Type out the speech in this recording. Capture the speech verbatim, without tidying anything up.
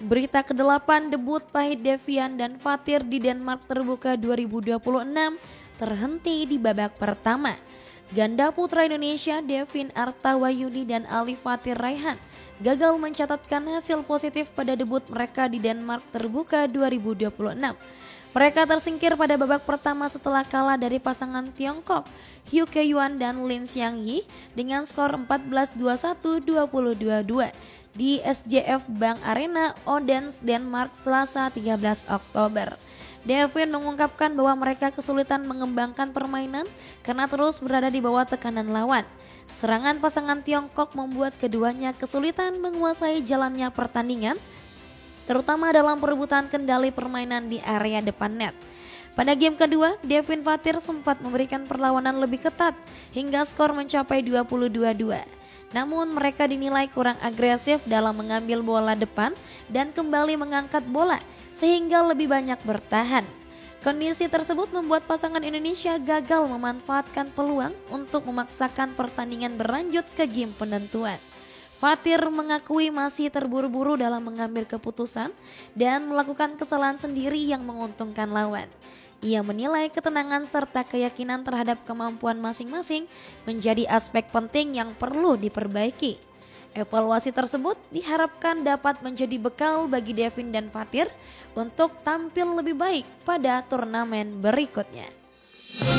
Berita kedelapan, debut pahit Devian dan Fatir di Denmark Terbuka dua ribu dua puluh enam terhenti di babak pertama. Ganda putra Indonesia Devin Artawayudi dan Ali Fatir Raihan gagal mencatatkan hasil positif pada debut mereka di Denmark Terbuka dua ribu dua puluh enam. Mereka tersingkir pada babak pertama setelah kalah dari pasangan Tiongkok Hyu Ke-yuan dan Lin Xiangyi dengan skor empat belas dua puluh satu dua puluh dua dua di S J F Bank Arena Odense, Denmark Selasa tiga belas Oktober. Devin mengungkapkan bahwa mereka kesulitan mengembangkan permainan karena terus berada di bawah tekanan lawan. Serangan pasangan Tiongkok membuat keduanya kesulitan menguasai jalannya pertandingan, terutama dalam perebutan kendali permainan di area depan net. Pada game kedua, Devin Fatir sempat memberikan perlawanan lebih ketat hingga skor mencapai dua puluh dua dua. Namun mereka dinilai kurang agresif dalam mengambil bola depan dan kembali mengangkat bola sehingga lebih banyak bertahan. Kondisi tersebut membuat pasangan Indonesia gagal memanfaatkan peluang untuk memaksakan pertandingan berlanjut ke game penentuan. Fatir mengakui masih terburu-buru dalam mengambil keputusan dan melakukan kesalahan sendiri yang menguntungkan lawan. Ia menilai ketenangan serta keyakinan terhadap kemampuan masing-masing menjadi aspek penting yang perlu diperbaiki. Evaluasi tersebut diharapkan dapat menjadi bekal bagi Devin dan Fatir untuk tampil lebih baik pada turnamen berikutnya.